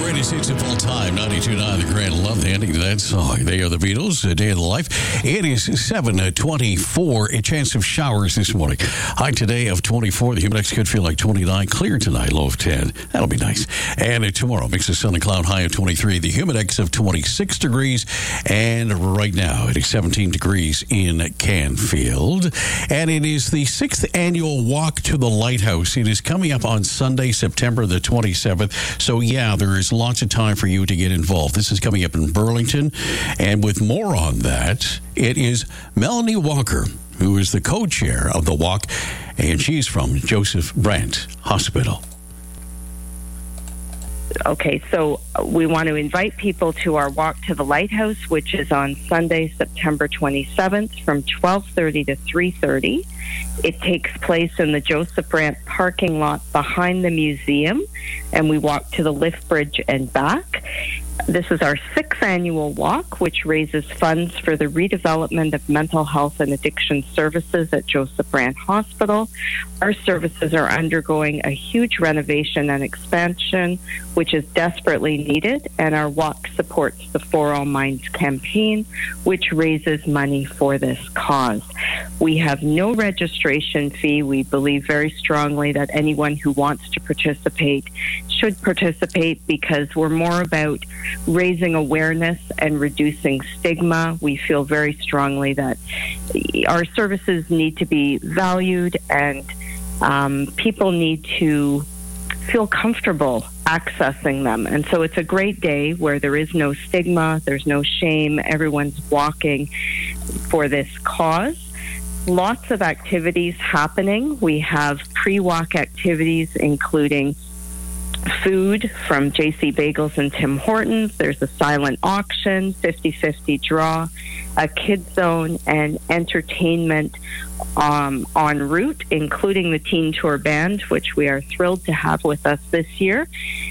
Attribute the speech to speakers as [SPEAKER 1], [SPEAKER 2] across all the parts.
[SPEAKER 1] greatest hits of all time, 92.9 The Grand. Love the ending to that song. They are the Beatles, A Day in the Life. It is 7:24. A chance of showers this morning. High today of 24. The humidex could feel like 29. Clear tonight, low of 10. That'll be nice. And tomorrow, mix of sun and cloud, high of 23. The humidex of 26 degrees. And right now, it is 17 degrees in Canfield. And it is the 6th annual Walk to the Lighthouse. It is coming up on Sunday, September the 27th. So, yeah, there is lots of time for you to get involved. This is coming up in Burlington. And with more on that, it is Melanie Walker, who is the co-chair of the walk, and she's from Joseph Brant Hospital.
[SPEAKER 2] Okay, so we want to invite people to our Walk to the Lighthouse, which is on Sunday, September 27th from 12:30 to 3:30. It takes place in the Joseph Brant parking lot behind the museum, and we walk to the lift bridge and back. This is our 6th annual walk, which raises funds for the redevelopment of mental health and addiction services at Joseph Brant Hospital. Our services are undergoing a huge renovation and expansion, which is desperately needed, and our walk supports the For All Minds campaign, which raises money for this cause. We have no registration fee. We believe very strongly that anyone who wants to participate should participate, because we're more about raising awareness and reducing stigma. We feel very strongly that our services need to be valued, and people need to feel comfortable accessing them. And so it's a great day where there is no stigma, there's no shame, everyone's walking for this cause. Lots of activities happening. We have pre-walk activities, including food from JC Bagels and Tim Hortons. There's a silent auction, 50-50 draw, a kid zone, and entertainment en route, including the Teen Tour Band, which we are thrilled to have with us this year.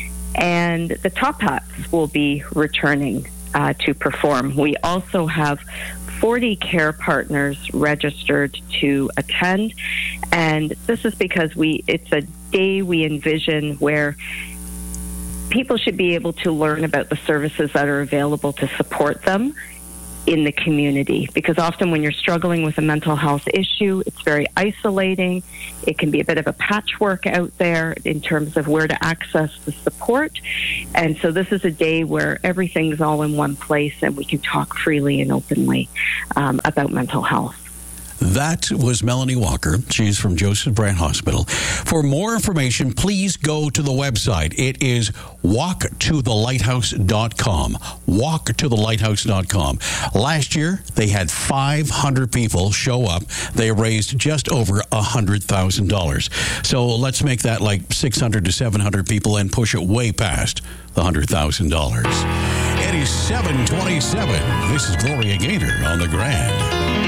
[SPEAKER 2] And the Top Hats will be returning to perform. We also have 40 care partners registered to attend, and this is because it's a day we envision where people should be able to learn about the services that are available to support them in the community, because often when you're struggling with a mental health issue, it's very isolating. It can be a bit of a patchwork out there in terms of where to access the support. And so this is a day where everything's all in one place and we can talk freely and openly about mental health.
[SPEAKER 1] That was Melanie Walker. She's from Joseph Brant Hospital. For more information, please go to the website. It is walktothelighthouse.com. Walktothelighthouse.com. Last year, they had 500 people show up. They raised just over $100,000. So let's make that like 600 to 700 people and push it way past the $100,000. It is 7:27. This is Gloria Gaynor on The Grand.